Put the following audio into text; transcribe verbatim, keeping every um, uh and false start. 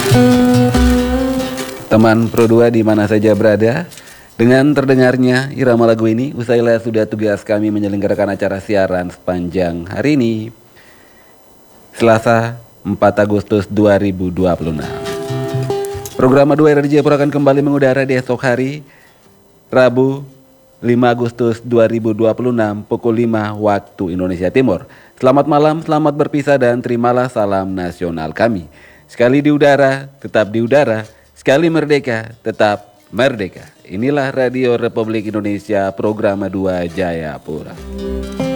Teman Pro dua di mana saja berada, dengan terdengarnya irama lagu ini, usailah sudah tugas kami menyelenggarakan acara siaran sepanjang hari ini, Selasa empat Agustus dua ribu dua puluh enam. Program A dua R J Pura akan kembali mengudara di esok hari, Rabu lima Agustus dua ribu dua puluh enam pukul lima waktu Indonesia Timur. Selamat malam, selamat berpisah dan terimalah salam nasional kami. Sekali di udara, tetap di udara. Sekali merdeka, tetap merdeka. Inilah Radio Republik Indonesia, program A dua Jayapura.